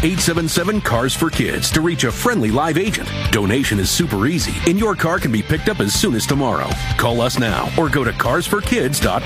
877-CARS-FOR-KIDS to reach a friendly live agent. Donation is super easy, and your car can be picked up as soon as tomorrow. Call us now or go to carsforkids.org.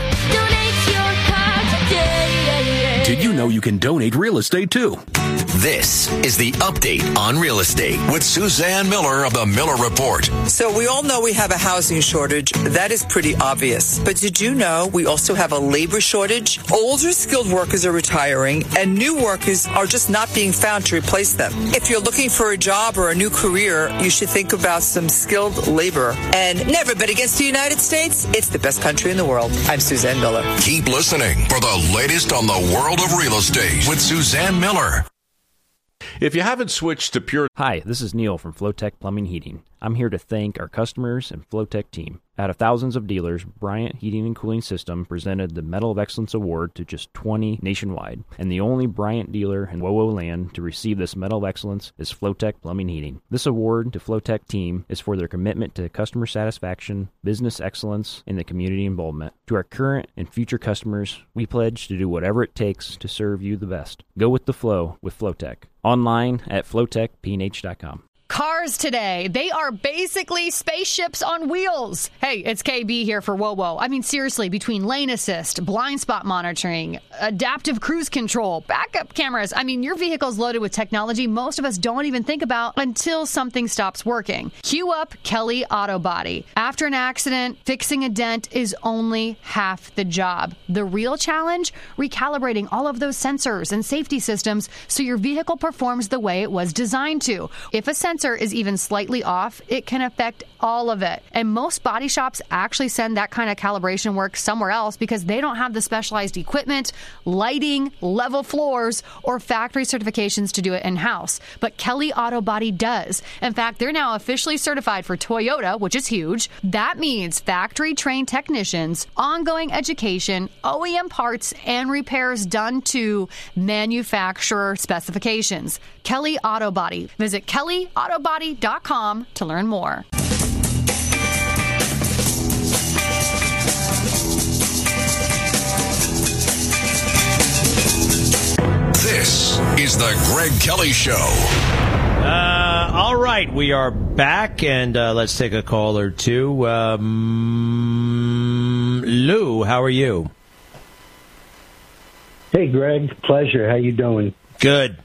Donate your car today. Did you know you can donate real estate too? This is the Update on Real Estate with Suzanne Miller of the Miller Report. So we all know we have a housing shortage. That is pretty obvious. But did you know we also have a labor shortage? Older skilled workers are retiring, and new workers are just not being found to replace them. If you're looking for a job or a new career, you should think about some skilled labor. And never bet against the United States. It's the best country in the world. I'm Suzanne Miller. Keep listening for the latest on the world of real estate with Suzanne Miller. If you haven't switched to Pure... Hi, this is Neil from Flowtech Plumbing Heating. I'm here to thank our customers and Flowtech team. Out of thousands of dealers, Bryant Heating and Cooling System presented the Medal of Excellence Award to just 20 nationwide. And the only Bryant dealer in WOWO land to receive this Medal of Excellence is Flowtech Plumbing Heating. This award to Flowtech team is for their commitment to customer satisfaction, business excellence, and the community involvement. To our current and future customers, we pledge to do whatever it takes to serve you the best. Go with the flow with Flowtech. Online at flowtechpnh.com. Cars today, they are basically spaceships on wheels. Hey, it's KB here for WOWO. I mean, seriously, between lane assist, blind spot monitoring, adaptive cruise control, backup cameras. I mean, your vehicle's loaded with technology most of us don't even think about until something stops working. Cue up Kelly Auto Body. After an accident, fixing a dent is only half the job. The real challenge? Recalibrating all of those sensors and safety systems so your vehicle performs the way it was designed to. If a sensor is even slightly off, it can affect all of it. And most body shops actually send that kind of calibration work somewhere else because they don't have the specialized equipment, lighting, level floors, or factory certifications to do it in-house. But Kelly Auto Body does. In fact, they're now officially certified for Toyota, which is huge. That means factory-trained technicians, ongoing education, OEM parts, and repairs done to manufacturer specifications. Kelly Auto Body. Visit kellyautobody.com to learn more. This is the Greg Kelly Show. All right, we are back, and let's take a call or two. Lou, how are you? Hey, Greg. Pleasure. How you doing? Good.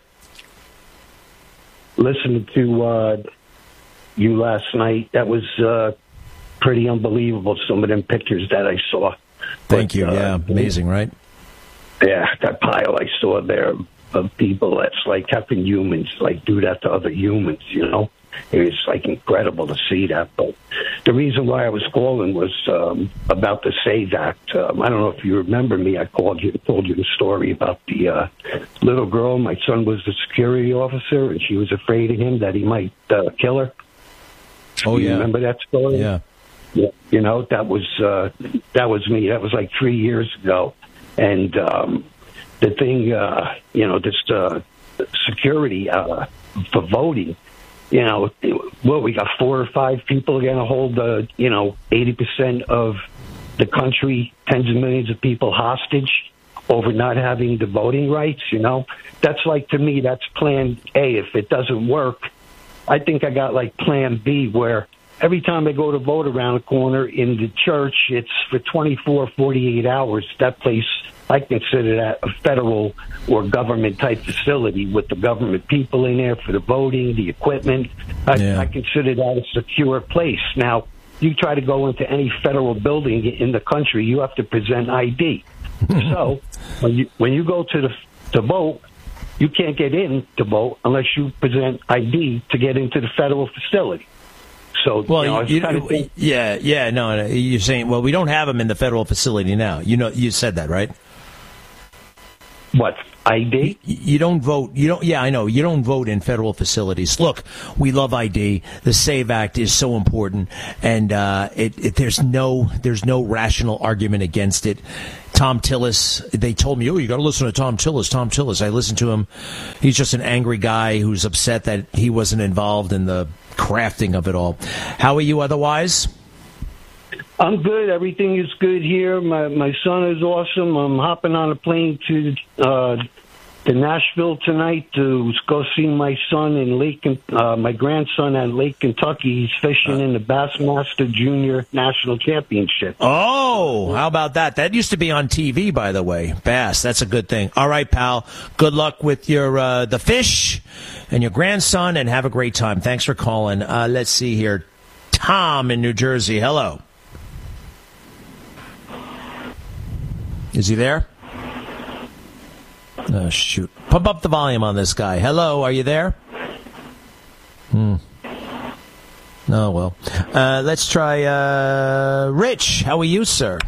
Listening to you last night, that was pretty unbelievable, some of them pictures that I saw. Thank you. Yeah, amazing, right? Yeah, that pile I saw there of people that's like having humans, like do that to other humans, you know? It was like incredible to see that. But the reason why I was calling was about the SAVE Act. I don't know if you remember me. I called you and told you the story about the little girl. My son was the security officer, and she was afraid of him that he might kill her. Oh, yeah. You remember that story? Yeah. Yeah. You know, that was me. That was like 3 years ago. And the thing, you know, this security for voting, you know, well, we got 4 or 5 people going to hold, you know, 80% of the country, tens of millions of people hostage over not having the voting rights, you know. That's like, to me, that's plan A. If it doesn't work, I think I got like plan B, where every time I go to vote around the corner in the church, it's for 24, 48 hours. That place, I consider that a federal or government-type facility with the government people in there for the voting, the equipment. I consider that a secure place. Now, you try to go into any federal building in the country, you have to present ID. So when you go to vote, you can't get in to vote unless you present ID to get into the federal facility. So, well, you know, no, you're saying, well, we don't have them in the federal facility now. You know, you said that, right? What, ID? You don't vote. Yeah, I know. You don't vote in federal facilities. Look, we love ID. The SAVE Act is so important, and there's no rational argument against it. Tom Tillis, they told me, you got to listen to Tom Tillis. I listened to him. He's just an angry guy who's upset that he wasn't involved in the crafting of it all. How are you otherwise? I'm good. Everything is good here. My son is awesome. I'm hopping on a plane to to Nashville tonight to go see my son in my grandson at Lake Kentucky. He's fishing in the Bassmaster Junior National Championship. Oh, how about that? That used to be on TV, by the way. Bass, that's a good thing. All right, pal. Good luck with your the fish and your grandson, and have a great time. Thanks for calling. Let's see here. Tom in New Jersey. Hello. Is he there? Oh, shoot. Pump up the volume on this guy. Hello, are you there? Oh, well. Let's try Rich. How are you, sir?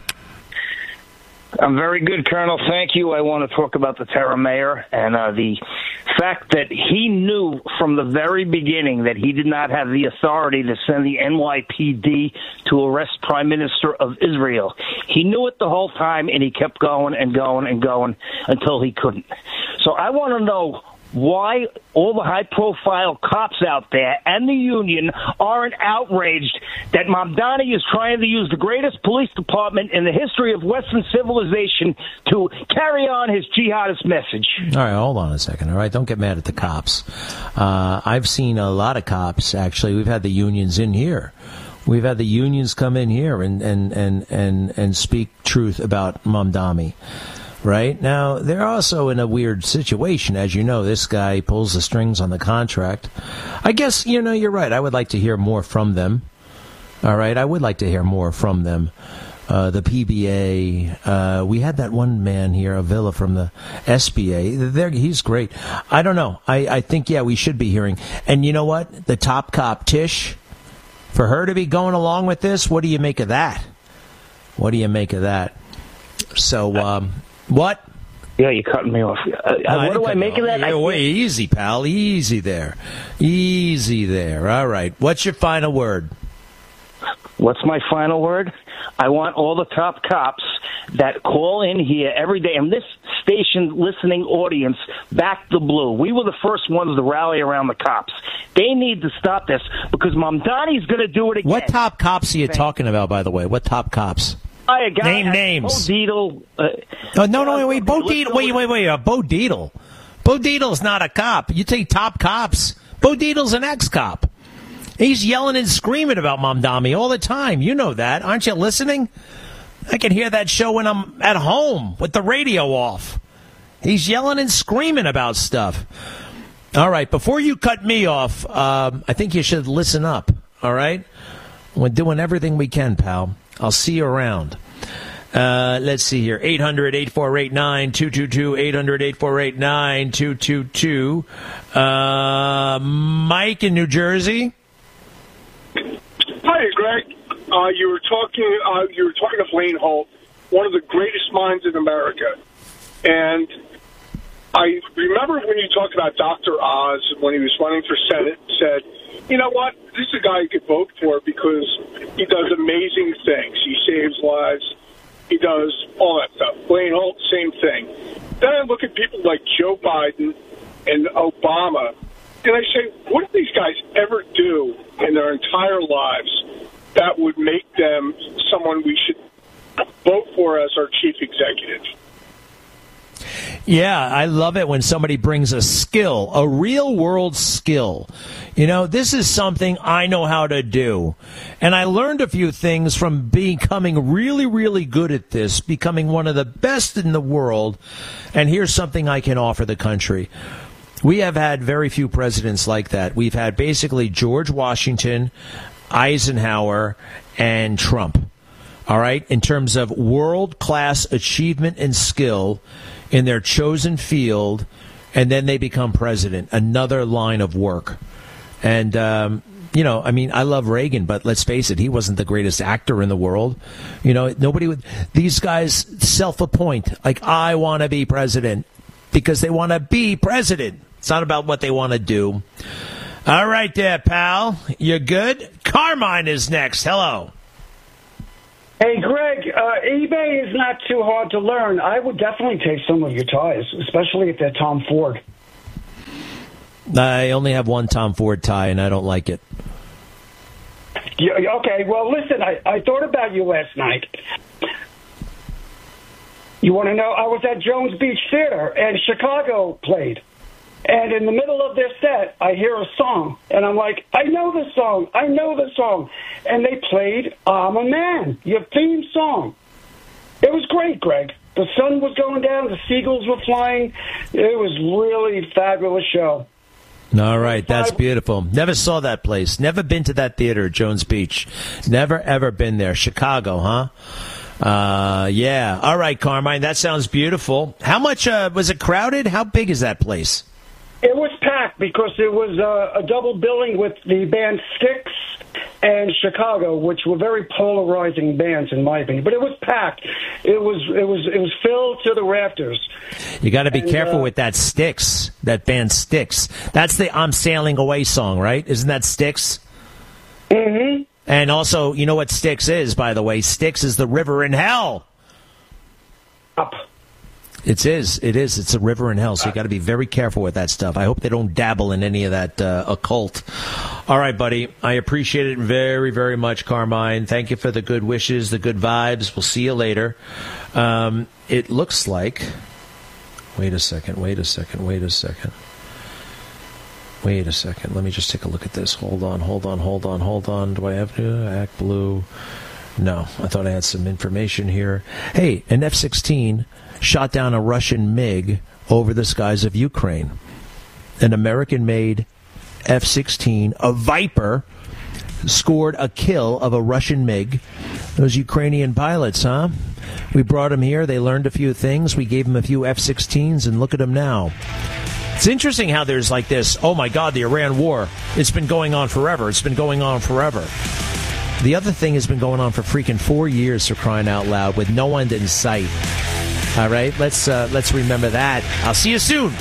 I'm very good, Colonel. Thank you. I want to talk about the Terra Mayor and the fact that he knew from the very beginning that he did not have the authority to send the NYPD to arrest Prime Minister of Israel. He knew it the whole time, and he kept going and going and going until he couldn't. So I want to know why all the high-profile cops out there and the union aren't outraged that Mamdani is trying to use the greatest police department in the history of Western civilization to carry on his jihadist message. All right, hold on a second. All right, don't get mad at the cops. I've seen a lot of cops, actually. We've had the unions in here. We've had the unions come in here and speak truth about Mamdani. Right? Now, they're also in a weird situation. As you know, this guy pulls the strings on the contract. I guess, you're right. I would like to hear more from them. All right? I would like to hear more from them. The PBA. We had that one man here, Avila from the SBA. He's great. I don't know. I think, we should be hearing. And you know what? The top cop, Tish, for her to be going along with this, what do you make of that? What do you make of that? So, what? Yeah, you're cutting me off. What do I make of that? Easy, pal. Easy there. Easy there. All right. What's your final word? What's my final word? I want all the top cops that call in here every day, and this station listening audience, back the blue. We were the first ones to rally around the cops. They need to stop this because Mamdani's going to do it again. What top cops are you talking about, by the way? What top cops? Name names. Bo Dietl. Wait. Bo Dietl. Wait. Bo Dietl. Bo Dietl's not a cop. You take top cops. Bo Dietl's an ex-cop. He's yelling and screaming about Mamdani all the time. You know that. Aren't you listening? I can hear that show when I'm at home with the radio off. He's yelling and screaming about stuff. All right. Before you cut me off, I think you should listen up. All right? We're doing everything we can, pal. I'll see you around. Let's see here. 800-8489-222. 800-848-9222. Mike in New Jersey. Hi, Greg. You were talking to Blaine Holt, one of the greatest minds in America. And I remember when you talked about Dr. Oz when he was running for Senate, said, you know what, this is a guy you could vote for because he does amazing things. He saves lives. He does all that stuff. Blaine Holt, same thing. Then I look at people like Joe Biden and Obama, and I say, what did these guys ever do in their entire lives that would make them someone we should vote for as our chief executive? Yeah, I love it when somebody brings a skill, a real-world skill. This is something I know how to do. And I learned a few things from becoming really, really good at this, becoming one of the best in the world. And here's something I can offer the country. We have had very few presidents like that. We've had basically George Washington, Eisenhower, and Trump. All right? In terms of world-class achievement and skill in their chosen field, and then they become president. Another line of work. And, I love Reagan, but let's face it, he wasn't the greatest actor in the world. Nobody would. These guys self-appoint, like, I want to be president, because they want to be president. It's not about what they want to do. All right there, pal. You're good? Carmine is next. Hello. Hey, Greg, eBay is not too hard to learn. I would definitely take some of your ties, especially if they're Tom Ford. I only have one Tom Ford tie, and I don't like it. Yeah, okay, well, listen, I thought about you last night. You want to know? I was at Jones Beach Theater, and Chicago played. And in the middle of their set, I hear a song, and I'm like, I know this song. And they played I'm a Man, your theme song. It was great, Greg. The sun was going down, the seagulls were flying. It was really a fabulous show. All right, that's beautiful. Never saw that place. Never been to that theater at Jones Beach. Never, ever been there. Chicago, huh? Yeah. All right, Carmine, that sounds beautiful. How much, was it crowded? How big is that place? It was packed because it was a double billing with the band Styx and Chicago, which were very polarizing bands in my opinion. But it was packed. It was filled to the rafters. You got to be careful with that Styx, that band Styx. That's the I'm Sailing Away song, right? Isn't that Styx? Mm-hmm. And also, you know what Styx is, by the way? Styx is the river in hell. Up. It is. It's a river in hell, so you got to be very careful with that stuff. I hope they don't dabble in any of that occult. All right, buddy. I appreciate it very, very much, Carmine. Thank you for the good wishes, the good vibes. We'll see you later. It looks like... Wait a second. Let me just take a look at this. Hold on. Do I have to act blue? No. I thought I had some information here. Hey, an F-16 shot down a Russian MiG over the skies of Ukraine. An American-made F-16, a Viper, scored a kill of a Russian MiG. Those Ukrainian pilots, huh? We brought them here. They learned a few things. We gave them a few F-16s, and look at them now. It's interesting how there's like this, oh, my God, the Iran war. It's been going on forever. The other thing has been going on for freaking 4 years, for crying out loud, with no end in sight. All right, let's remember that. I'll see you soon.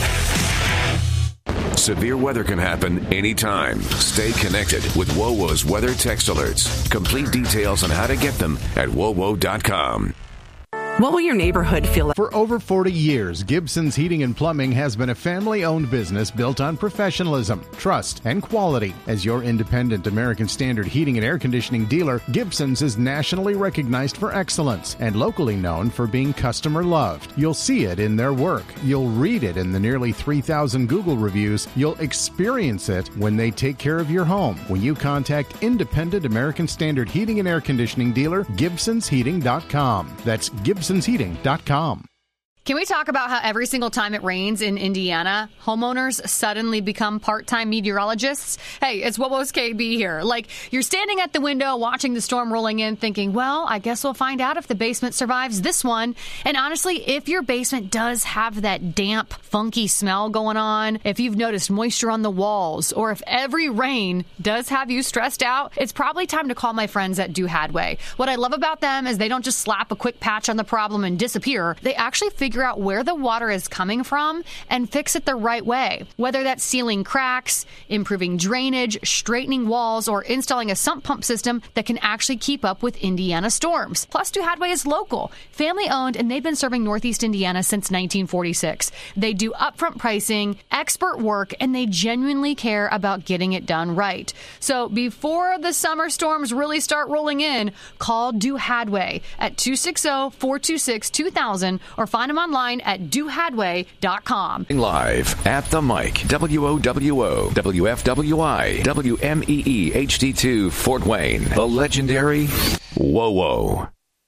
Severe weather can happen anytime. Stay connected with WOWO's weather text alerts. Complete details on how to get them at WOWO.com. What will your neighborhood feel like? For over 40 years, Gibson's Heating and Plumbing has been a family-owned business built on professionalism, trust, and quality. As your independent American Standard heating and air conditioning dealer, Gibson's is nationally recognized for excellence and locally known for being customer-loved. You'll see it in their work. You'll read it in the nearly 3,000 Google reviews. You'll experience it when they take care of your home. When you contact independent American Standard heating and air conditioning dealer, GibsonsHeating.com. That's GibsonsHeating.com. Can we talk about how every single time it rains in Indiana, homeowners suddenly become part-time meteorologists? Hey, it's WOWO's KB here. Like, you're standing at the window watching the storm rolling in thinking, well, I guess we'll find out if the basement survives this one. And honestly, if your basement does have that damp, funky smell going on, if you've noticed moisture on the walls, or if every rain does have you stressed out, it's probably time to call my friends at Do Hadway. What I love about them is they don't just slap a quick patch on the problem and disappear. They actually figure out where the water is coming from and fix it the right way. Whether that's sealing cracks, improving drainage, straightening walls, or installing a sump pump system that can actually keep up with Indiana storms. Plus, Do Hadway is local, family-owned, and they've been serving Northeast Indiana since 1946. They do upfront pricing, expert work, and they genuinely care about getting it done right. So before the summer storms really start rolling in, call Do Hadway at 260-426-2000 or find them online at dohadway.com. Live at the mic, WOWO, WFWI, WMEE HD2 Fort Wayne, the legendary WOWO.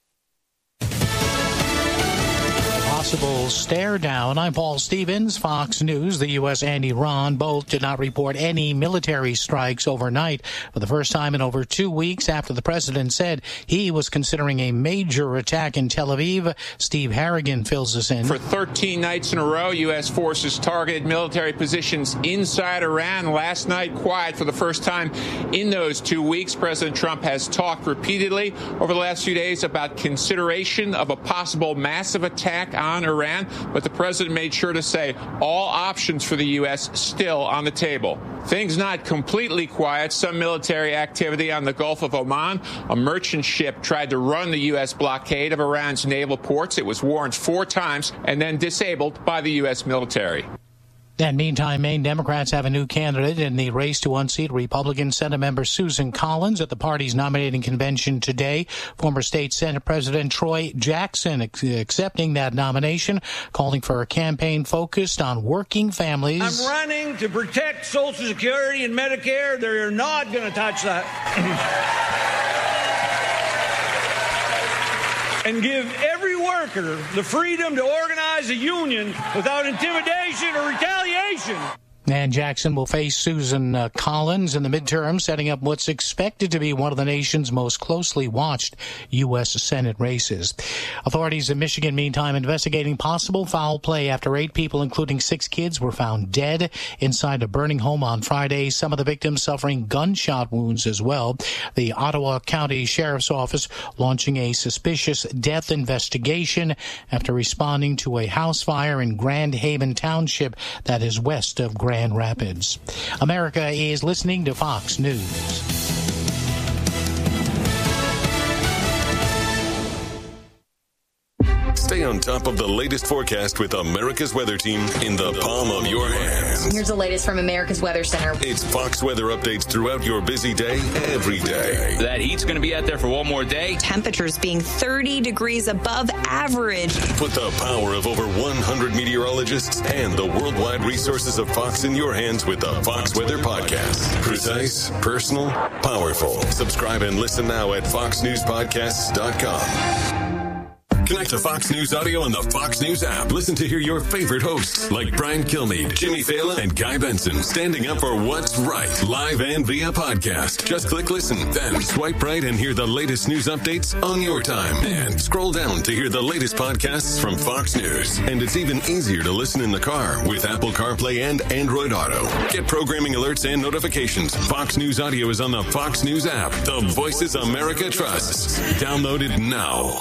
Possible stare down. I'm Paul Stevens, Fox News. The U.S. and Iran both did not report any military strikes overnight for the first time in over 2 weeks after the president said he was considering a major attack in Tel Aviv. Steve Harrigan fills us in. For 13 nights in a row, U.S. forces targeted military positions inside Iran. Last night, quiet for the first time in those 2 weeks. President Trump has talked repeatedly over the last few days about consideration of a possible massive attack on Iran, but the president made sure to say all options for the U.S. still on the table. Things not completely quiet. Some military activity on the Gulf of Oman. A merchant ship tried to run the U.S. blockade of Iran's naval ports. It was warned 4 times and then disabled by the U.S. military. And meantime, Maine Democrats have a new candidate in the race to unseat Republican Senate member Susan Collins at the party's nominating convention today. Former state Senate President Troy Jackson accepting that nomination, calling for a campaign focused on working families. I'm running to protect Social Security and Medicare. They're not going to touch that. And give every worker the freedom to organize a union without intimidation or retaliation. And Jackson will face Susan Collins in the midterm, setting up what's expected to be one of the nation's most closely watched U.S. Senate races. Authorities in Michigan, meantime, investigating possible foul play after 8 people, including 6 kids, were found dead inside a burning home on Friday. Some of the victims suffering gunshot wounds as well. The Ottawa County Sheriff's Office launching a suspicious death investigation after responding to a house fire in Grand Haven Township that is west of Grand Rapids. America is listening to Fox News. Stay on top of the latest forecast with America's Weather Team in the palm of your hands. Here's the latest from America's Weather Center. It's Fox weather updates throughout your busy day, every day. That heat's going to be out there for one more day. Temperatures being 30 degrees above average. Put the power of over 100 meteorologists and the worldwide resources of Fox in your hands with the Fox Weather Podcast. Precise, personal, powerful. Subscribe and listen now at foxnewspodcasts.com. Connect to Fox News Audio on the Fox News app. Listen to hear your favorite hosts like Brian Kilmeade, Jimmy Fallon, and Guy Benson standing up for what's right, live and via podcast. Just click listen, then swipe right and hear the latest news updates on your time. And scroll down to hear the latest podcasts from Fox News. And it's even easier to listen in the car with Apple CarPlay and Android Auto. Get programming alerts and notifications. Fox News Audio is on the Fox News app. The voices America trusts. Download it now.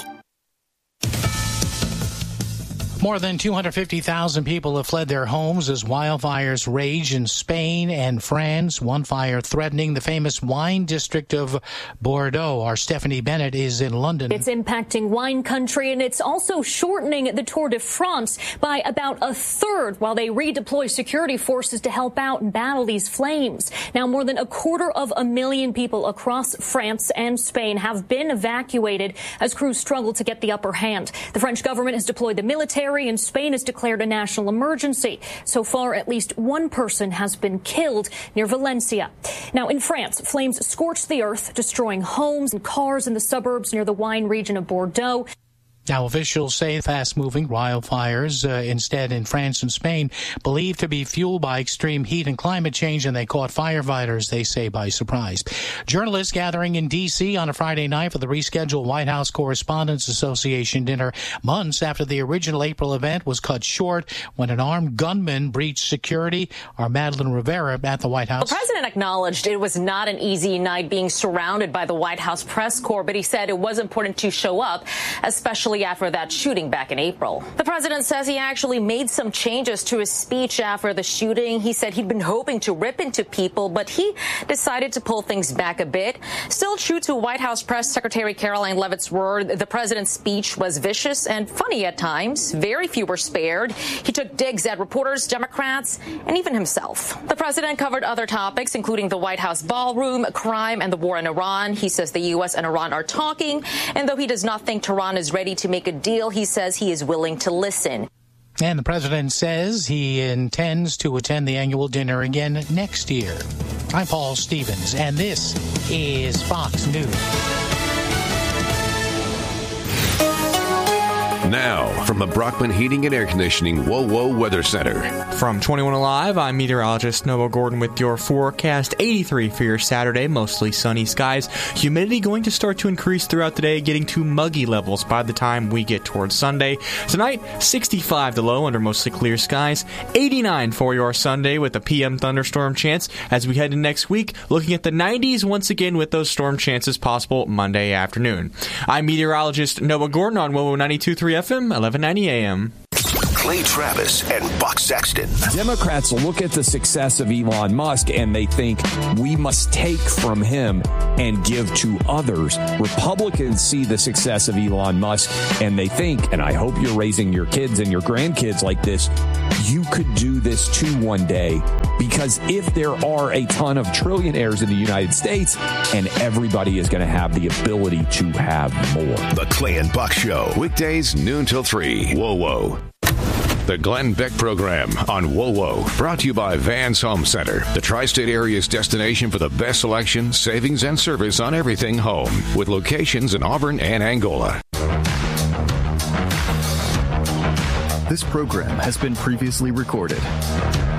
More than 250,000 people have fled their homes as wildfires rage in Spain and France. One fire threatening the famous wine district of Bordeaux. Our Stephanie Bennett is in London. It's impacting wine country, and it's also shortening the Tour de France by about a third while they redeploy security forces to help out and battle these flames. Now, more than 250,000 people across France and Spain have been evacuated as crews struggle to get the upper hand. The French government has deployed the military, and Spain has declared a national emergency. So far, at least one person has been killed near Valencia. Now, in France, flames scorched the earth, destroying homes and cars in the suburbs near the wine region of Bordeaux. Now, officials say fast-moving wildfires instead in France and Spain believed to be fueled by extreme heat and climate change, and they caught firefighters, they say, by surprise. Journalists gathering in D.C. on a Friday night for the rescheduled White House Correspondents Association dinner months after the original April event was cut short when an armed gunman breached security. Our Madeline Rivera at the White House. The president acknowledged it was not an easy night being surrounded by the White House press corps, but he said it was important to show up, especially after that shooting back in April. The president says he actually made some changes to his speech after the shooting. He said he'd been hoping to rip into people, but he decided to pull things back a bit. Still true to White House Press Secretary Caroline Leavitt's word, the president's speech was vicious and funny at times. Very few were spared. He took digs at reporters, Democrats, and even himself. The president covered other topics, including the White House ballroom, crime, and the war in Iran. He says the U.S. and Iran are talking, and though he does not think Tehran is ready to make a deal, he says he is willing to listen. And the president says he intends to attend the annual dinner again next year. I'm Paul Stevens, and this is Fox News. Now, from the Brockman Heating and Air Conditioning WoWo Weather Center. From 21 Alive, I'm meteorologist Noah Gordon with your forecast. 83 for your Saturday, mostly sunny skies. Humidity going to start to increase throughout the day, getting to muggy levels by the time we get towards Sunday. Tonight, 65 the low under mostly clear skies. 89 for your Sunday with a PM thunderstorm chance. As we head into next week, looking at the 90s once again with those storm chances possible Monday afternoon. I'm meteorologist Noah Gordon on WoWo 92.3 FM, 1190 AM. Clay Travis and Buck Sexton. Democrats look at the success of Elon Musk and they think we must take from him and give to others. Republicans see the success of Elon Musk and they think, and I hope you're raising your kids and your grandkids like this, you could do this too one day. Because if there are a ton of trillionaires in the United States, and everybody is going to have the ability to have more. The Clay and Buck Show. Weekdays noon till 3. Whoa. The Glenn Beck Program on WoWo, brought to you by Vans Home Center, the tri-state area's destination for the best selection, savings, and service on everything home, with locations in Auburn and Angola. This program has been previously recorded.